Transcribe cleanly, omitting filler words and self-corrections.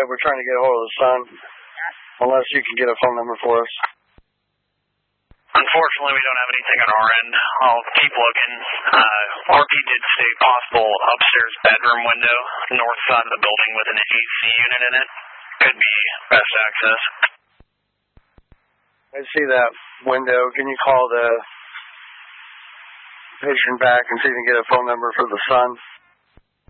we're trying to get a hold of the son. Unless you can get a phone number for us. Unfortunately, we don't have anything on our end. I'll keep looking. RP did state possible upstairs bedroom window, north side of the building with an AC unit in it. Could be best access. I see that window. Can you call the patient back and see if you can get a phone number for the son?